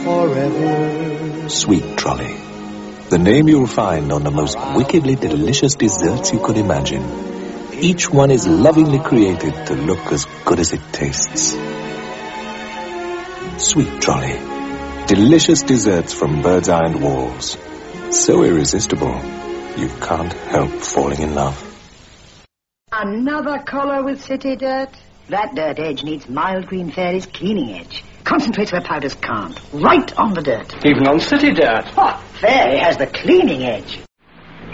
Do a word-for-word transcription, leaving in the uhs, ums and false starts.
forever. Sweet Trolley. The name you'll find on the most wickedly delicious desserts you could imagine. Each one is lovingly created to look as good as it tastes. Sweet Trolley. Delicious desserts from Bird's Eye and Walls. So irresistible, you can't help falling in love. Another collar with city dirt? That dirt edge needs Mild Green Fairy's cleaning edge. Concentrates where powders can't. Right on the dirt. Even on city dirt. Oh, Fairy has the cleaning edge.